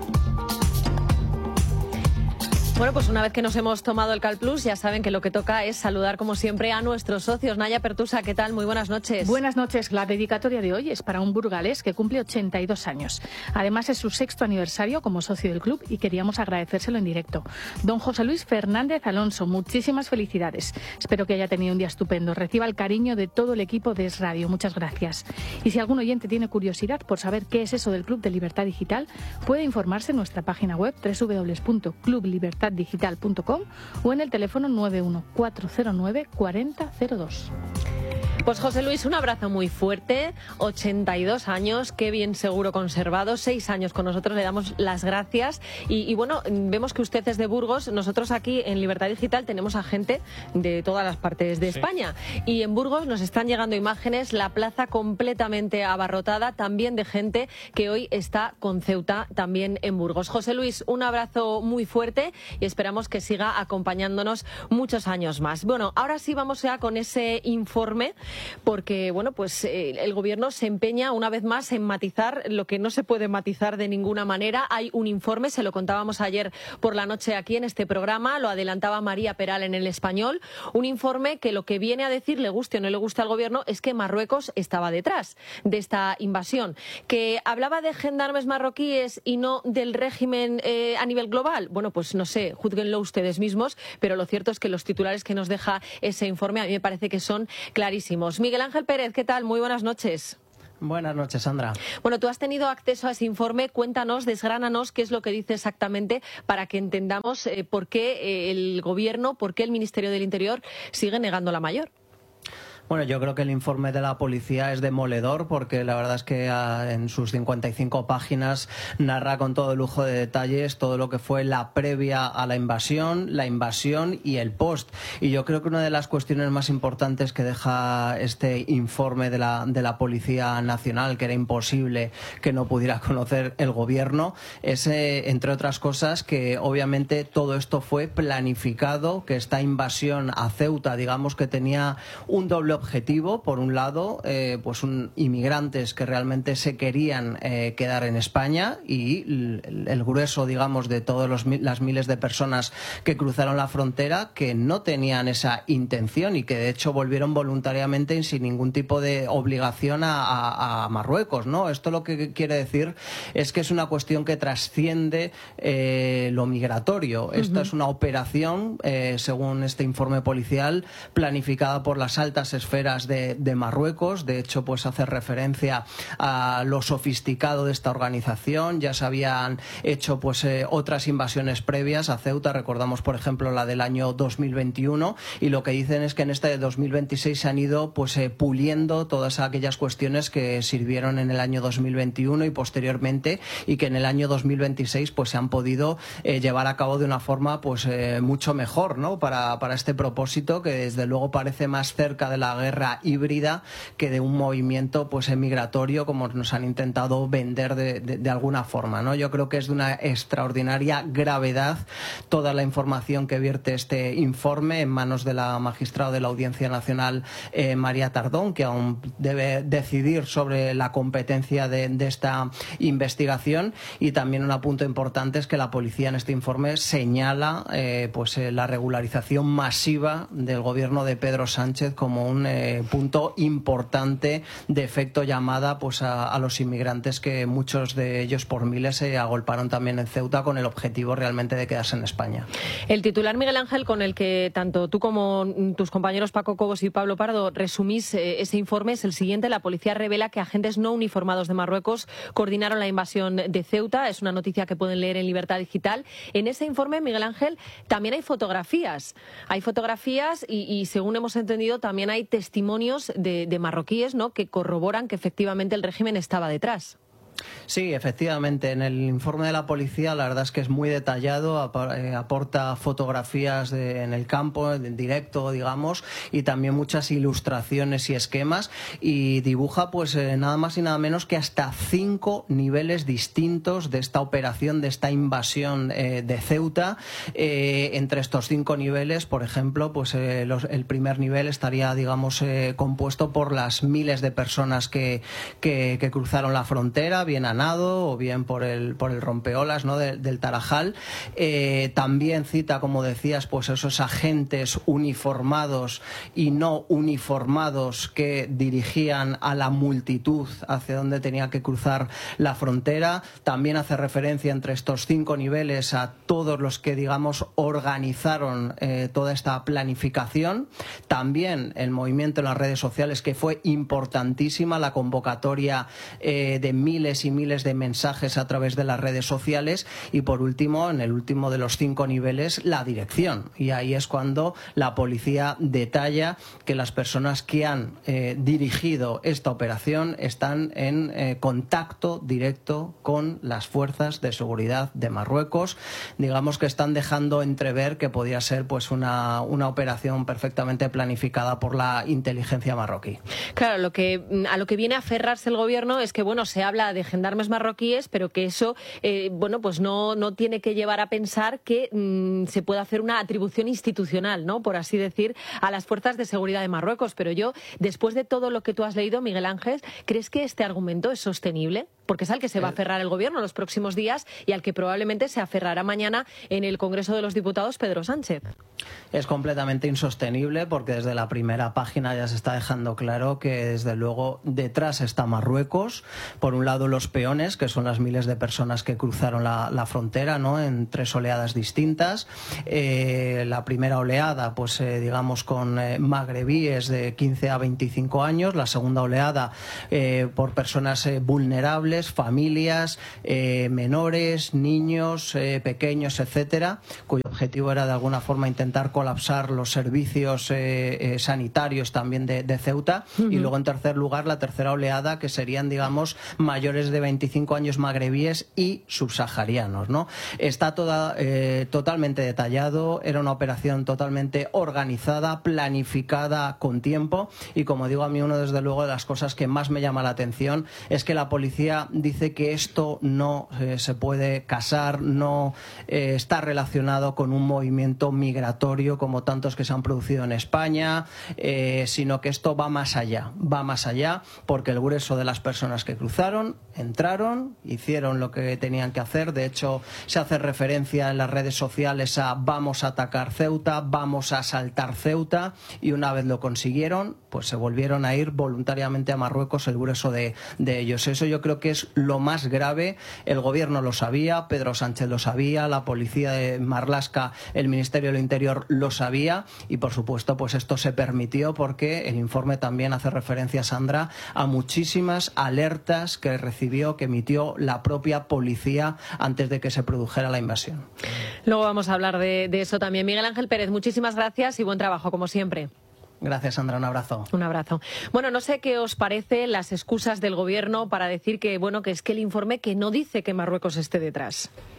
Bueno, pues una vez que nos hemos tomado el Calplus, ya saben que lo que toca es saludar como siempre a nuestros socios. Naya Pertusa, ¿qué tal? Muy buenas noches. Buenas noches. La dedicatoria de hoy es para un burgalés que cumple ochenta y dos años. Además es su sexto aniversario como socio del club y queríamos agradecérselo en directo. Don José Luis Fernández Alonso, muchísimas felicidades. Espero que haya tenido un día estupendo. Reciba el cariño de todo el equipo de Es Radio. Muchas gracias. Y si algún oyente tiene curiosidad por saber qué es eso del Club de Libertad Digital, puede informarse en nuestra página web doble u doble u doble u punto club libertad digital punto com o en el teléfono nueve uno cuatro cero nueve cuatro cero cero dos. Pues José Luis, un abrazo muy fuerte, ochenta y dos años, qué bien seguro conservado, seis años con nosotros, le damos las gracias y, y bueno, vemos que usted es de Burgos, nosotros aquí en Libertad Digital tenemos a gente de todas las partes de sí. España y en Burgos nos están llegando imágenes, la plaza completamente abarrotada, también de gente que hoy está con Ceuta también en Burgos. José Luis, un abrazo muy fuerte y esperamos que siga acompañándonos muchos años más. Bueno, ahora sí vamos ya con ese informe, porque bueno, pues eh, el gobierno se empeña una vez más en matizar lo que no se puede matizar de ninguna manera. Hay un informe, se lo contábamos ayer por la noche aquí en este programa, lo adelantaba María Peral en El Español, un informe que lo que viene a decir, le guste o no le guste al gobierno, es que Marruecos estaba detrás de esta invasión, que hablaba de gendarmes marroquíes y no del régimen eh, a nivel global. Bueno, pues no sé, júzguenlo ustedes mismos, pero lo cierto es que los titulares que nos deja ese informe a mí me parece que son clarísimos. Miguel Ángel Pérez, ¿qué tal? Muy buenas noches. Buenas noches, Sandra. Bueno, tú has tenido acceso a ese informe. Cuéntanos, desgránanos qué es lo que dice exactamente para que entendamos eh, por qué eh, el Gobierno, por qué el Ministerio del Interior sigue negando la mayor. Bueno, yo creo que el informe de la policía es demoledor porque la verdad es que a, en sus cincuenta y cinco páginas narra con todo lujo de detalles todo lo que fue la previa a la invasión, la invasión y el post. Y yo creo que una de las cuestiones más importantes que deja este informe de la, de la Policía Nacional, que era imposible que no pudiera conocer el gobierno, es, eh, entre otras cosas, que obviamente todo esto fue planificado, que esta invasión a Ceuta, digamos que tenía un doble objetivo. Por un lado, eh, pues un, inmigrantes que realmente se querían eh, quedar en España y el, el grueso, digamos, de todas las miles de personas que cruzaron la frontera que no tenían esa intención y que de hecho volvieron voluntariamente sin ningún tipo de obligación a, a, a Marruecos, ¿no? Esto lo que quiere decir es que es una cuestión que trasciende eh, lo migratorio. Esta uh-huh. es una operación, eh, según este informe policial, planificada por las altas esferas De, de Marruecos. De hecho, pues hace referencia a lo sofisticado de esta organización. Ya se habían hecho pues eh, otras invasiones previas a Ceuta. Recordamos, por ejemplo, la del año dos mil veintiuno, y lo que dicen es que en este de dos mil veintiséis se han ido pues eh, puliendo todas aquellas cuestiones que sirvieron en el año dos mil veintiuno y posteriormente, y que en el año dos mil veintiséis pues se han podido eh, llevar a cabo de una forma pues eh, mucho mejor, ¿no? Para, para este propósito, que desde luego parece más cerca de la esta guerra híbrida que de un movimiento pues migratorio como nos han intentado vender de, de, de alguna forma, ¿no? Yo creo que es de una extraordinaria gravedad toda la información que vierte este informe en manos de la magistrada de la Audiencia Nacional, eh, María Tardón, que aún debe decidir sobre la competencia de, de esta investigación. Y también un apunte importante es que la policía en este informe señala eh, pues eh, la regularización masiva del gobierno de Pedro Sánchez como un eh, punto importante de efecto llamada pues a, a los inmigrantes, que muchos de ellos por miles se agolparon también en Ceuta con el objetivo realmente de quedarse en España. El titular, Miguel Ángel, con el que tanto tú como tus compañeros Paco Cobos y Pablo Pardo resumís eh, ese informe es el siguiente: la policía revela que agentes no uniformados de Marruecos coordinaron la invasión de Ceuta. Es una noticia que pueden leer en Libertad Digital. En ese informe, Miguel Ángel, también hay fotografías. Hay fotografías y, y según hemos entendido, también hay testimonios de, de marroquíes, ¿no?, que corroboran que efectivamente el régimen estaba detrás. Sí, efectivamente. En el informe de la policía la verdad es que es muy detallado, aporta fotografías de, en el campo, en directo, digamos, y también muchas ilustraciones y esquemas, y dibuja pues eh, nada más y nada menos que hasta cinco niveles distintos de esta operación, de esta invasión eh, de Ceuta. Eh, entre estos cinco niveles, por ejemplo, pues eh, los, el primer nivel estaría, digamos, eh, compuesto por las miles de personas que, que, que cruzaron la frontera, bien a nado o bien por el por el rompeolas, ¿no?, de, del Tarajal. Eh, también cita, como decías, pues esos agentes uniformados y no uniformados que dirigían a la multitud hacia donde tenía que cruzar la frontera. También hace referencia entre estos cinco niveles a todos los que, digamos, organizaron eh, toda esta planificación. También el movimiento en las redes sociales, que fue importantísima, la convocatoria eh, de miles y miles de mensajes a través de las redes sociales. Y por último, en el último de los cinco niveles, la dirección. Y ahí es cuando la policía detalla que las personas que han eh, dirigido esta operación están en eh, contacto directo con las fuerzas de seguridad de Marruecos. Digamos que están dejando entrever que podía ser pues una, una operación perfectamente planificada por la inteligencia marroquí. Claro, lo que, a lo que viene a aferrarse el gobierno es que, bueno, se habla de gendarmes marroquíes, pero que eso, eh, bueno, pues no, no tiene que llevar a pensar que mmm, se pueda hacer una atribución institucional, ¿no?, por así decir, a las fuerzas de seguridad de Marruecos. Pero yo, después de todo lo que tú has leído, Miguel Ángel, ¿crees que este argumento es sostenible? Porque es al que se va a aferrar el gobierno los próximos días y al que probablemente se aferrará mañana en el Congreso de los Diputados Pedro Sánchez. Es completamente insostenible, porque desde la primera página ya se está dejando claro que desde luego detrás está Marruecos. Por un lado los peones, que son las miles de personas que cruzaron la, la frontera, ¿no?, en tres oleadas distintas. Eh, la primera oleada, pues eh, digamos con eh, magrebíes de quince a veinticinco años. La segunda oleada eh, por personas eh, vulnerables, familias, eh, menores, niños, eh, pequeños, etcétera, cuyo objetivo era de alguna forma intentar colapsar los servicios eh, eh, sanitarios también de, de Ceuta. Uh-huh. Y luego, en tercer lugar, la tercera oleada, que serían, digamos, mayores de veinticinco años magrebíes y subsaharianos, ¿no? Está toda, eh, totalmente detallado, era una operación totalmente organizada, planificada con tiempo, y como digo, a mí una desde luego de las cosas que más me llama la atención es que la policía dice que esto no eh, se puede casar, no eh, está relacionado con un movimiento migratorio como tantos que se han producido en España, eh, sino que esto va más allá, va más allá, porque el grueso de las personas que cruzaron, entraron, hicieron lo que tenían que hacer. De hecho, se hace referencia en las redes sociales a vamos a atacar Ceuta, vamos a asaltar Ceuta, y una vez lo consiguieron, pues se volvieron a ir voluntariamente a Marruecos el grueso de, de ellos. Eso yo creo que es lo más grave. El gobierno lo sabía, Pedro Sánchez lo sabía, la policía de Marlaska, el Ministerio del Interior lo sabía, y por supuesto pues esto se permitió porque el informe también hace referencia, Sandra, a muchísimas alertas que recibió, que emitió la propia policía antes de que se produjera la invasión. Luego vamos a hablar de, de eso también. Miguel Ángel Pérez, muchísimas gracias y buen trabajo como siempre. Gracias, Sandra, un abrazo. Un abrazo. Bueno, no sé qué os parece las excusas del gobierno para decir que, bueno, que es que el informe que no dice que Marruecos esté detrás.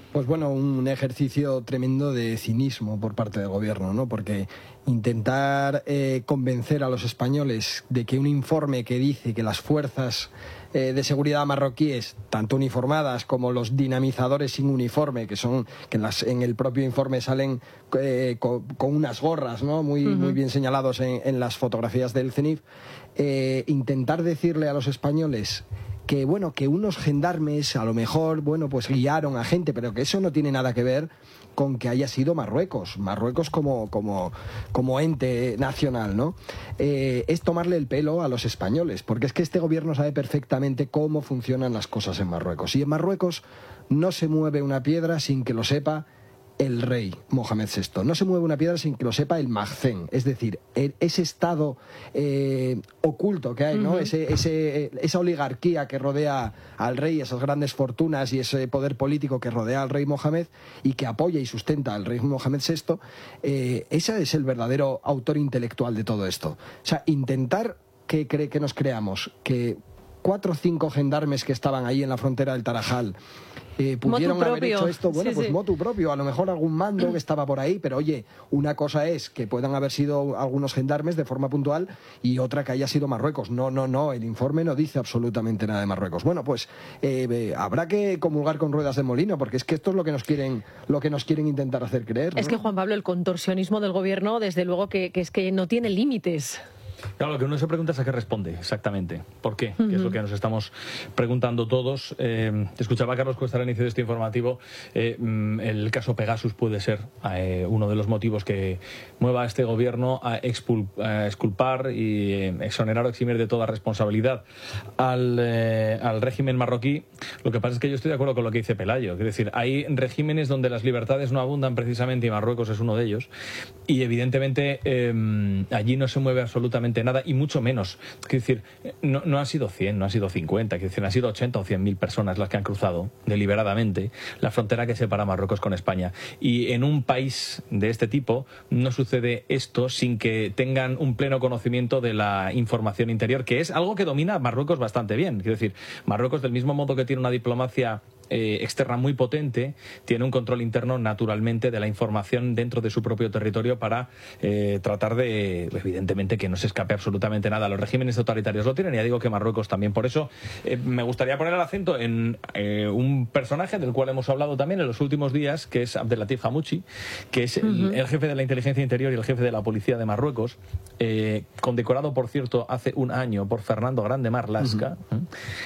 Pues bueno, un ejercicio tremendo de cinismo por parte del gobierno, ¿no? Porque intentar eh, convencer a los españoles de que un informe que dice que las fuerzas eh, de seguridad marroquíes, tanto uniformadas como los dinamizadores sin uniforme, que son que en, las, en el propio informe salen eh, con, con unas gorras, ¿no? Muy, uh-huh. muy bien señalados en, en las fotografías del CENIF, eh, intentar decirle a los españoles que bueno, que unos gendarmes a lo mejor, bueno, pues guiaron a gente, pero que eso no tiene nada que ver con que haya sido Marruecos, Marruecos como, como, como ente nacional, ¿no? Eh, es tomarle el pelo a los españoles, porque es que este gobierno sabe perfectamente cómo funcionan las cosas en Marruecos. Y en Marruecos no se mueve una piedra sin que lo sepa el rey Mohamed sexto. No se mueve una piedra sin que lo sepa el Magzen, es decir, el, ese estado eh, oculto que hay, ¿no? Uh-huh. Ese, ese, esa oligarquía que rodea al rey, esas grandes fortunas y ese poder político que rodea al rey Mohamed y que apoya y sustenta al rey Mohamed sexto, eh, ese es el verdadero autor intelectual de todo esto. O sea, intentar que, cre- que nos creamos que cuatro o cinco gendarmes que estaban ahí en la frontera del Tarajal Eh, pudieron haber hecho esto, bueno, sí, pues sí. motu propio, a lo mejor algún mando que estaba por ahí, pero oye, una cosa es que puedan haber sido algunos gendarmes de forma puntual y otra que haya sido Marruecos. No, no, no, el informe no dice absolutamente nada de Marruecos. Bueno, pues eh, eh, habrá que comulgar con ruedas de molino, porque es que esto es lo que nos quieren, lo que nos quieren intentar hacer creer, ¿no? Es que, Juan Pablo, el contorsionismo del gobierno, desde luego que, que es que no tiene límites. Claro, lo que uno se pregunta es a qué responde exactamente. ¿Por qué? Uh-huh. Que es lo que nos estamos preguntando todos. Eh, escuchaba a Carlos Cuesta al inicio de este informativo. Eh, el caso Pegasus puede ser eh, uno de los motivos que mueva a este gobierno a, expul- a exculpar y eh, exonerar o eximir de toda responsabilidad al, eh, al régimen marroquí. Lo que pasa es que yo estoy de acuerdo con lo que dice Pelayo. Es decir, hay regímenes donde las libertades no abundan precisamente y Marruecos es uno de ellos. Y evidentemente eh, allí no se mueve absolutamente nada, y mucho menos. Es decir, no, no han sido cien, no han sido cincuenta, es decir, han sido ochenta o cien mil personas las que han cruzado deliberadamente la frontera que separa Marruecos con España. Y en un país de este tipo no sucede esto sin que tengan un pleno conocimiento de la información interior, que es algo que domina Marruecos bastante bien. Es decir, Marruecos, del mismo modo que tiene una diplomacia Eh, externa muy potente, tiene un control interno naturalmente de la información dentro de su propio territorio para eh, tratar de, evidentemente, que no se escape absolutamente nada. Los regímenes totalitarios lo tienen, y ya digo que Marruecos también. Por eso eh, me gustaría poner el acento en eh, un personaje del cual hemos hablado también en los últimos días, que es Abdelatif Hamouchi, que es el, uh-huh. el jefe de la inteligencia interior y el jefe de la policía de Marruecos, eh, condecorado, por cierto, hace un año por Fernando Grande Marlaska, uh-huh.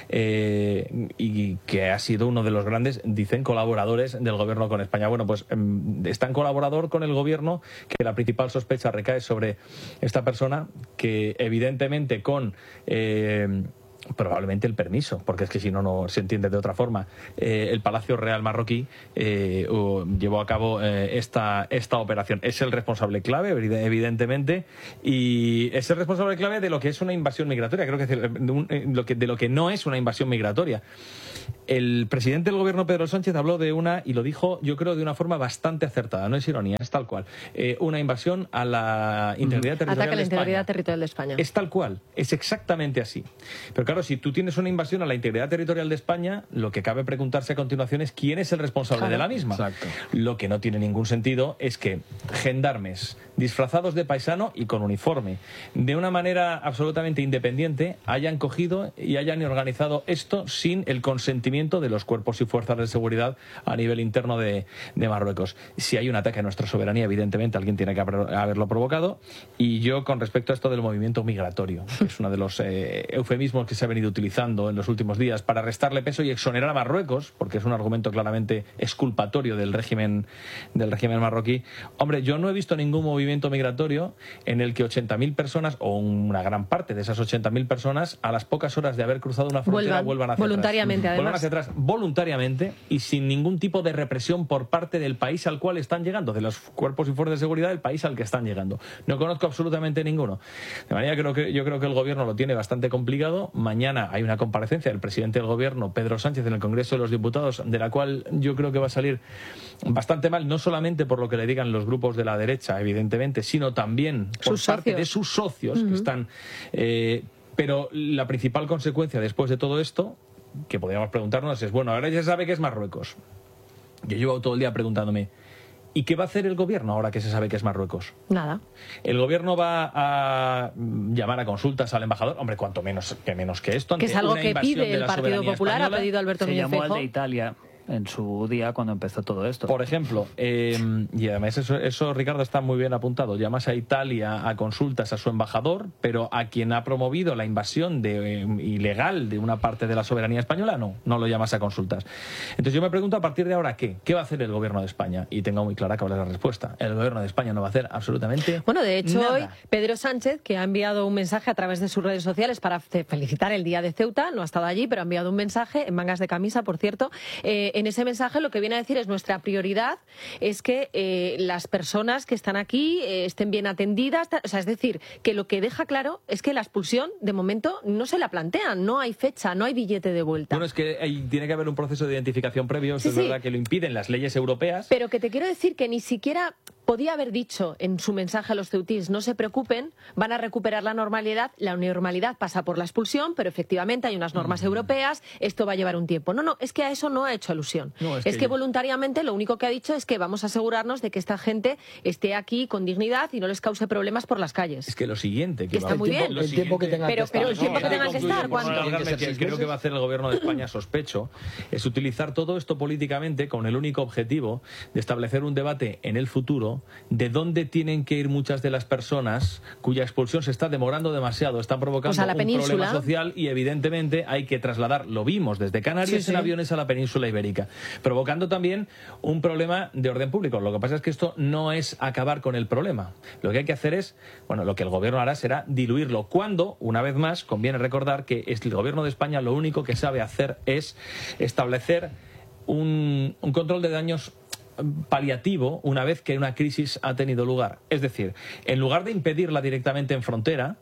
eh, y que ha sido uno de los grandes, dicen, colaboradores del gobierno con España. Bueno, pues eh, es tan colaborador con el gobierno que la principal sospecha recae sobre esta persona, que evidentemente con eh, probablemente el permiso, porque es que si no, no se entiende de otra forma, eh, el Palacio Real marroquí eh, uh, llevó a cabo eh, esta, esta operación. Es el responsable clave, evidentemente, y es el responsable clave de lo que es una invasión migratoria. Creo que, de, un, de, lo que de lo que no es una invasión migratoria. El presidente del gobierno, Pedro Sánchez, habló de una, y lo dijo, yo creo, de una forma bastante acertada, no es ironía, es tal cual, eh, una invasión a la integridad territorial Ataque a la de España. integridad territorial de España. Es tal cual, es exactamente así. Pero claro, si tú tienes una invasión a la integridad territorial de España, lo que cabe preguntarse a continuación es quién es el responsable claro. de la misma. Exacto. Lo que no tiene ningún sentido es que gendarmes disfrazados de paisano y con uniforme, de una manera absolutamente independiente, hayan cogido y hayan organizado esto sin el consentimiento de los cuerpos y fuerzas de seguridad a nivel interno de, de Marruecos. Si hay un ataque a nuestra soberanía, evidentemente alguien tiene que haber, haberlo provocado. Y yo, con respecto a esto del movimiento migratorio, que es uno de los eh, eufemismos que se ha venido utilizando en los últimos días para restarle peso y exonerar a Marruecos, porque es un argumento claramente exculpatorio del régimen, del régimen marroquí. Hombre, yo no he visto ningún movimiento migratorio en el que ochenta mil personas, o una gran parte de esas ochenta mil personas, a las pocas horas de haber cruzado una frontera, vuelvan, vuelvan hacia voluntariamente, atrás. además. Vuelvan hacia atrás voluntariamente y sin ningún tipo de represión por parte del país al cual están llegando, de los cuerpos y fuerzas de seguridad del país al que están llegando. No conozco absolutamente ninguno. De manera que, creo que yo creo que el gobierno lo tiene bastante complicado. Mañana hay una comparecencia del presidente del gobierno, Pedro Sánchez, en el Congreso de los Diputados, de la cual yo creo que va a salir bastante mal, no solamente por lo que le digan los grupos de la derecha, evidentemente, sino también por sus parte socios. de sus socios, uh-huh. que están... Eh, pero la principal consecuencia después de todo esto, que podríamos preguntarnos, es, bueno, ahora ya se sabe que es Marruecos. yo llevo todo el día preguntándome, ¿y qué va a hacer el gobierno ahora que se sabe que es Marruecos? Nada. ¿El gobierno va a llamar a consultas al embajador? Hombre, cuanto menos que menos que esto. Que es algo que pide el Partido Popular, ha pedido Alberto Núñez Feijóo. Se llamó al de Italia en su día cuando empezó todo esto. Por ejemplo, eh, y además eso, eso, Ricardo, está muy bien apuntado. Llamas a Italia a consultas a su embajador, pero a quien ha promovido la invasión de, eh, ilegal de una parte de la soberanía española, no, no lo llamas a consultas. Entonces yo me pregunto a partir de ahora, ¿qué? ¿Qué va a hacer el gobierno de España? Y tengo muy clara cuál es la respuesta. El gobierno de España no va a hacer absolutamente Bueno, de hecho, nada. hoy Pedro Sánchez, que ha enviado un mensaje a través de sus redes sociales para felicitar el Día de Ceuta, no ha estado allí, pero ha enviado un mensaje, en mangas de camisa, por cierto. Eh, en ese mensaje lo que viene a decir es nuestra prioridad es que eh, las personas que están aquí eh, estén bien atendidas, o sea, es decir, que lo que deja claro es que la expulsión de momento no se la plantean, no hay fecha, no hay billete de vuelta. Bueno, es que hay, tiene que haber un proceso de identificación previo, Sí, eso es sí. verdad que lo impiden las leyes europeas. Pero que te quiero decir que ni siquiera podía haber dicho en su mensaje a los ceutís, no se preocupen, van a recuperar la normalidad, la normalidad pasa por la expulsión, pero efectivamente hay unas normas europeas, esto va a llevar un tiempo. No, no, es que a eso no ha hecho alusión. No, es es que que yo- voluntariamente lo único que ha dicho es que vamos a asegurarnos de que esta gente esté aquí con dignidad y no les cause problemas por las calles. Es que lo siguiente que Y va está a- muy bien. lo El tiempo que siguiente- tengan Pero, que pero el estar. tiempo que No, tengan que concluyo, estar, por no ¿cuánto? alargarme, Tiene que ser que seis creo que meses. va a hacer el gobierno de España, sospecho, es utilizar todo esto políticamente con el único objetivo de establecer un debate en el futuro de dónde tienen que ir muchas de las personas cuya expulsión se está demorando demasiado, están provocando Pues a la un península. problema social y evidentemente hay que trasladar, lo vimos desde Canarias Sí, sí. en aviones a la península ibérica, provocando también un problema de orden público. Lo que pasa es que esto no es acabar con el problema. Lo que hay que hacer es, bueno, lo que el gobierno hará será diluirlo. Cuando, una vez más, conviene recordar que el gobierno de España lo único que sabe hacer es establecer un, un control de daños paliativo una vez que una crisis ha tenido lugar. Es decir, en lugar de impedirla directamente en frontera,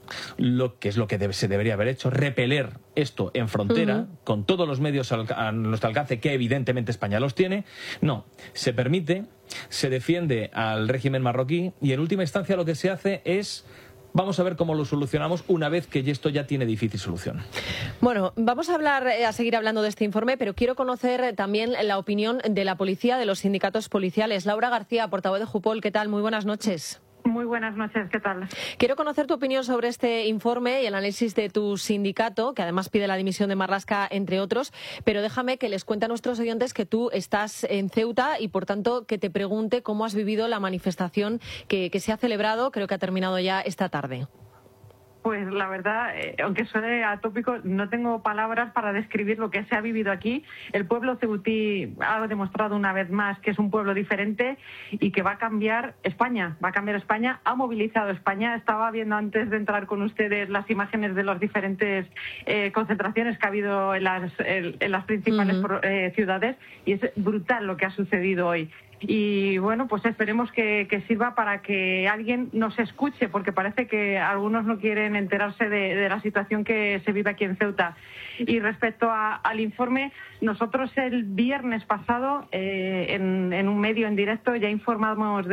lo que es lo que debe- se debería haber hecho, repeler esto en frontera, Ujú. con todos los medios al- a nuestro alcance, que evidentemente España los tiene. No, se permite, se defiende al régimen marroquí y en última instancia lo que se hace es, vamos a ver cómo lo solucionamos una vez que esto ya tiene difícil solución. Bueno, vamos a hablar, eh, a seguir hablando de este informe, pero quiero conocer eh, también la opinión de la policía, de los sindicatos policiales. Laura García, portavoz de Jupol, ¿qué tal? Muy buenas noches. Muy buenas noches, ¿qué tal? Quiero conocer tu opinión sobre este informe y el análisis de tu sindicato, que además pide la dimisión de Marlaska, entre otros, pero déjame que les cuente a nuestros oyentes que tú estás en Ceuta y, por tanto, que te pregunte cómo has vivido la manifestación que, que se ha celebrado, creo que ha terminado ya esta tarde. Pues la verdad, eh, aunque suene atópico, no tengo palabras para describir lo que se ha vivido aquí. El pueblo ceutí ha demostrado una vez más que es un pueblo diferente y que va a cambiar España. Va a cambiar España, ha movilizado España. Estaba viendo antes de entrar con ustedes las imágenes de las diferentes eh, concentraciones que ha habido en las, en, en las principales Ujú. pro- eh, ciudades y es brutal lo que ha sucedido hoy. Y bueno, pues esperemos que, que sirva para que alguien nos escuche, porque parece que algunos no quieren enterarse de, de la situación que se vive aquí en Ceuta. Y respecto a- al informe, nosotros el viernes pasado, eh, en, en un medio en directo, ya informamos de